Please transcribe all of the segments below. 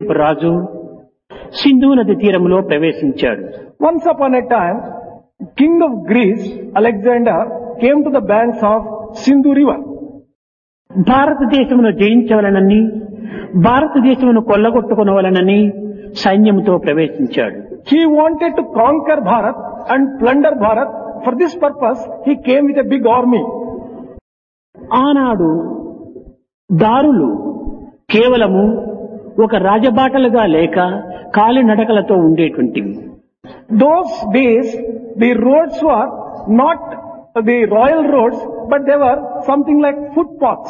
రాజు సింధు నది తీరంలో ప్రవేశించాడు. Once upon a time, king of Greece, Alexander, came to the banks of Sindhu river. భారతదేశమును జయించవలనని, భారతదేశమును కొల్లగొట్టుకొనవలనని సైన్యంతో ప్రవేశించాడు. He wanted to conquer Bharat and plunder Bharat. For this purpose, he came with a big army. ఆనాడు దారులు కేవలము ఒక రాజబాటలుగా లేక కాలినడకలతో ఉండేటువంటివి. Those days, the roads were not the royal roads, but they were something like footpaths.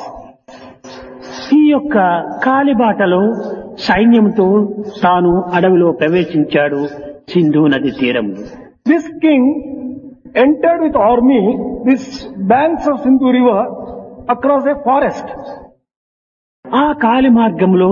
ఈ యొక్క కాలిబాటలో సైన్యంతో తాను అడవిలో ప్రవేశించాడు సింధు నది తీరం. This king entered with army this banks of Sindhu river across a forest. ఆ కాలి మార్గంలో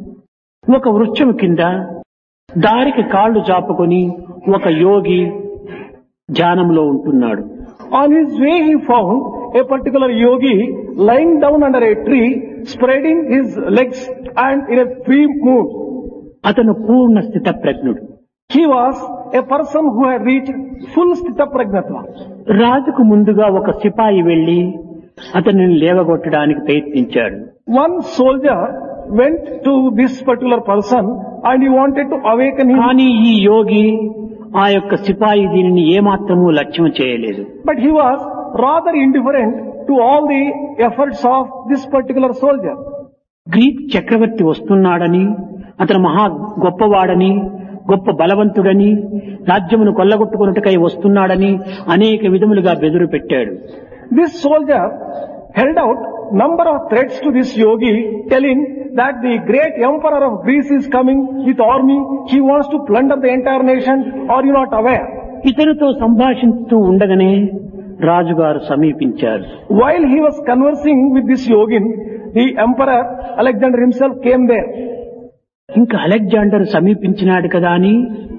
ఒక వృక్షం కింద దారికి కాళ్ళు చాపుకొని ఒక యోగి ధ్యానంలో ఉంటున్నాడు. On his way he found a particular yogi lying down under a tree, spreading his legs and in a free mood. అతను పూర్ణ స్థిత ప్రజ్ఞుడు. He was a person who had reached full sthita pragnatva. రాజుకు ముందుగా ఒక సిపాయి వెళ్లి అతనిని లేవగొట్టడానికి ప్రయత్నించాడు. One soldier went to this particular person and he wanted to awaken him. కానీ ఈ యోగి ఆ యొక్క సిపాయి దీనిని ఏమాత్రమూ లక్ష్యం చేయలేదు. But he was rather indifferent to all the efforts of this particular soldier. Greek చక్రవర్తి వస్తున్నాడని, అతను మహా గొప్పవాడని, గొప్ప బలవంతుడని, రాజ్యమును కొల్లగొట్టుకున్నట్టుకై వస్తున్నాడని అనేక విధములుగా బెదురు పెట్టాడు. This soldier held out number of threats to this yogi, telling that the great emperor of Greece is coming with army. He wants to plunder the entire nation. Are you not aware? ఇతనితో సంభాషిస్తూ ఉండగానే రాజుగారు సమీపించారు. While he was conversing with this yogin, the emperor Alexander himself came there. ఇంకా Alexander సమీపించినాడు కదా అని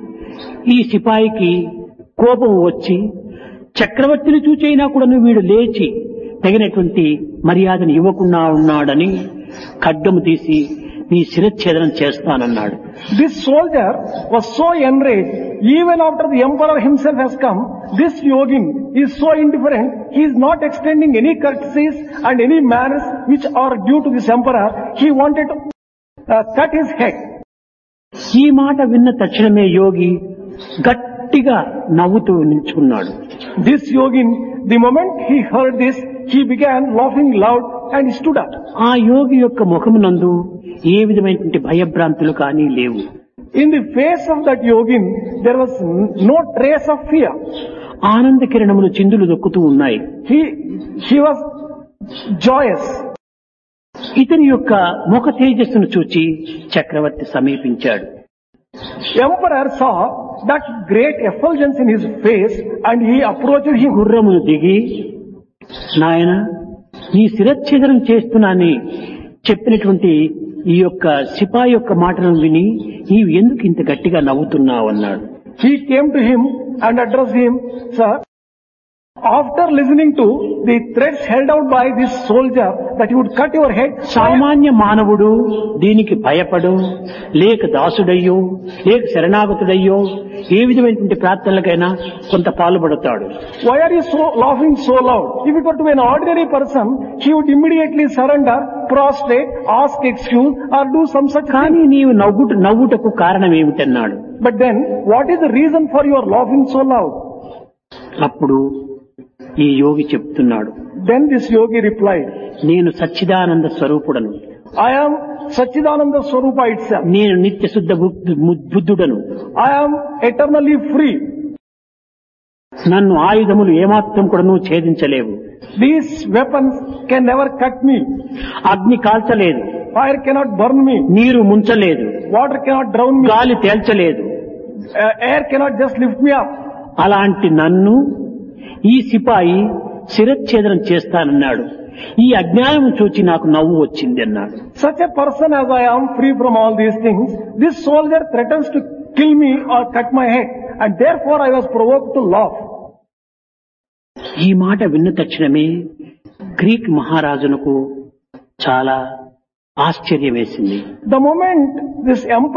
ఈ సిపాయికి కోపం వచ్చి చక్రవర్తిని చూచైనా కూడా వీడు లేచి తగినటువంటి మర్యాదను ఇవ్వకుండా ఉన్నాడని ఖడ్గము తీసి నీ శిరచ్ఛేదనం చేస్తానన్నాడు. This soldier was so enraged. Even after the emperor himself has come, this yogin is so indifferent. He is not extending any courtesies and any manners which are due to this emperor. He wanted to cut his head. ఈ మాట విన్న తక్షణమే యోగి గట్టిగా నవ్వుతూ నిల్చుకున్నాడు. This yogin, the moment he heard this, he began laughing loud and stood up. ఆ యోగి యొక్క ముఖమునందు ఏ విధమైనటువంటి భయభ్రాంతులు కానీ లేవు. In the face of that yogin, there was no trace of fear. ఆనంద కిరణములు చిందులు దొక్కుతూ ఉన్నాయి. He was joyous. ఇతని యొక్క ముఖ తేజస్సును చూచి చక్రవర్తి సమీపించాడు. Emperor saw that great effulgence in his face and he approached him. గుర్రమును దిగి, నాయన నీ శిరచ్ఛేదనం చేస్తున్నానని చెప్పినటువంటి ఈ యొక్క సిపాయి యొక్క మాటలను విని నీవు ఎందుకు ఇంత గట్టిగా నవ్వుతున్నావు అన్నాడు. He came to him and addressed him, Sir, after listening to the threats held out by this soldier that he would cut your head. సామాన్య మానవుడు దీనికి భయపడు, లేక దాసుడయ్యో, లేక శరణాగతుడయ్యో ఏ విధమైనటువంటి ప్రార్థనలకైనా కొంత పాల్పడతాడు. Why are you laughing so loud? If it were to be an ordinary person, he would immediately surrender, prostrate, ask excuse or do some such కానీ నీవు నవ్వుటకు కారణం ఏమిటన్నాడు. But then, what is the reason for your laughing so loud? అప్పుడు ఈ యోగి చెప్తున్నాడు. Then this yogi replied, నేను Sachchidananda స్వరూపుడను. I am Satchidananda Swarupa itself. నేను నిత్య శుద్ధ బుద్ధుడను. I am eternally free. నన్ను ఆయుధములు ఏమాత్రం కూడాను ఛేదించలేవు. These weapons can never cut me. అగ్ని కాల్చలేదు, Fire cannot burn me. నీరు ముంచలేదు, Water cannot drown me. గాలి తేల్చలేదు. Air cannot just lift me up. అలాంటి నన్ను ఈ సిపాయి శిరచ్ఛేదనం చేస్తానన్నాడు. ఈ అజ్ఞానం చూచి నాకు నవ్వు వచ్చింది అన్నాడు. Such a person as I am, free from all these things, this soldier threatens to kill me or cut my head, and therefore I was provoked to laugh. ఈ మాట విన్న తక్షణమే గ్రీక్ మహారాజునకు చాలా ఆశ్చర్యం వేసింది. The moment this emperor